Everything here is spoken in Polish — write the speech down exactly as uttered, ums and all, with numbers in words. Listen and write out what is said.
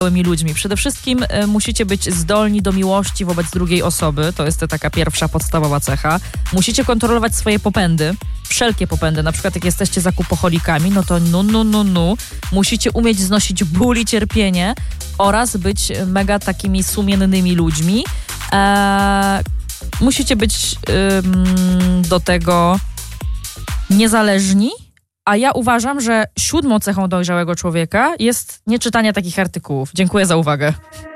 ludźmi. Przede wszystkim y, musicie być zdolni do miłości wobec drugiej osoby. To jest ta taka pierwsza podstawowa cecha. Musicie kontrolować swoje popędy. Wszelkie popędy. Na przykład jak jesteście zakupoholikami, no to nu, nu, nu, nu. Musicie umieć znosić ból i cierpienie oraz być mega takimi sumiennymi ludźmi. Eee, musicie być ym, do tego niezależni. A ja uważam, że siódmą cechą dojrzałego człowieka jest nieczytanie takich artykułów. Dziękuję za uwagę.